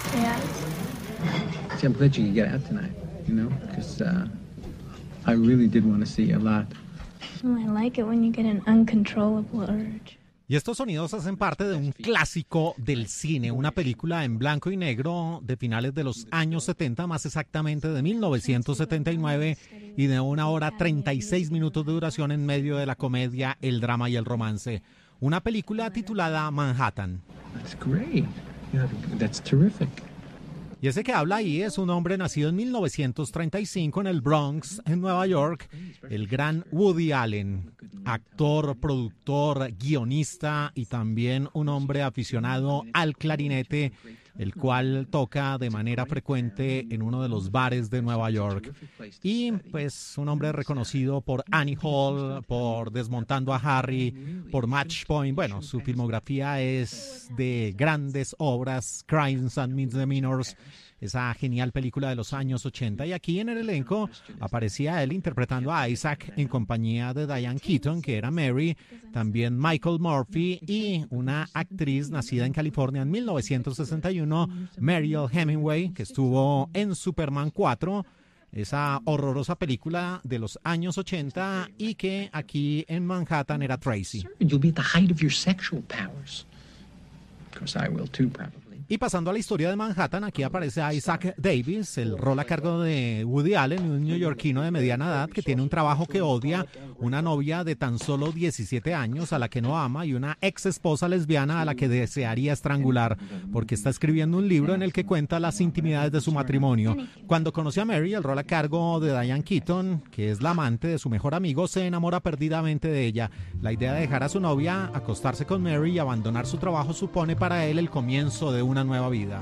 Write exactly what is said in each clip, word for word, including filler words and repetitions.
Yeah. See, I'm glad you could get out tonight, you know, because uh, I really did want to see you a lot. Oh, I like it when you get an uncontrollable urge. Y estos sonidos hacen parte de un clásico del cine, una película en blanco y negro de finales de los años setenta, más exactamente de mil novecientos setenta y nueve, y de una hora treinta y seis minutos de duración en medio de la comedia, el drama y el romance. Una película titulada Manhattan. That's great. Yeah, that's terrific. Y ese que habla ahí es un hombre nacido en mil novecientos treinta y cinco en el Bronx, en Nueva York, el gran Woody Allen, actor, productor, guionista y también un hombre aficionado al clarinete, el cual toca de manera frecuente en uno de los bares de Nueva York. Y pues un hombre reconocido por Annie Hall, por Desmontando a Harry, por Match Point. Bueno, su filmografía es de grandes obras, Crimes and Misdemeanors, esa genial película de los años ochenta. Y aquí en el elenco aparecía él interpretando a Isaac en compañía de Diane Keaton, que era Mary, también Michael Murphy y una actriz nacida en California en mil novecientos sesenta y uno, Mariel Hemingway, que estuvo en Superman cuatro, esa horrorosa película de los años ochenta, y que aquí en Manhattan era Tracy. You'll be at the height of your sexual powers. Of course, I will too, probably. Y pasando a la historia de Manhattan, aquí aparece Isaac Davis, el rol a cargo de Woody Allen, un neoyorquino de mediana edad que tiene un trabajo que odia, una novia de tan solo diecisiete años a la que no ama y una ex esposa lesbiana a la que desearía estrangular, porque está escribiendo un libro en el que cuenta las intimidades de su matrimonio. Cuando conoce a Mary, el rol a cargo de Diane Keaton, que es la amante de su mejor amigo, se enamora perdidamente de ella. La idea de dejar a su novia, acostarse con Mary y abandonar su trabajo supone para él el comienzo de una nueva vida.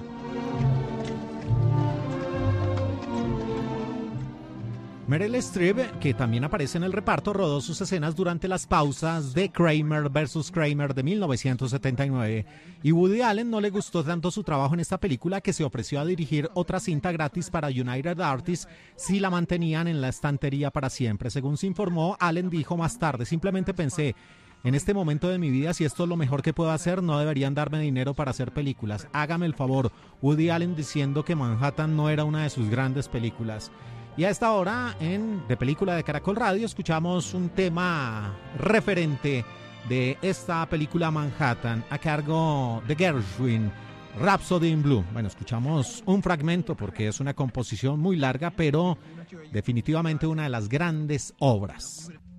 Meryl Streep, que también aparece en el reparto, rodó sus escenas durante las pausas de Kramer versus Kramer de mil novecientos setenta y nueve. Y Woody Allen no le gustó tanto su trabajo en esta película que se ofreció a dirigir otra cinta gratis para United Artists si la mantenían en la estantería para siempre. Según se informó, Allen dijo más tarde: simplemente pensé, en este momento de mi vida, si esto es lo mejor que puedo hacer, no deberían darme dinero para hacer películas. Hágame el favor. Woody Allen diciendo que Manhattan no era una de sus grandes películas. Y a esta hora, en De Película de Caracol Radio, escuchamos un tema referente de esta película Manhattan a cargo de Gershwin, Rhapsody in Blue. Bueno, escuchamos un fragmento porque es una composición muy larga, pero definitivamente una de las grandes obras.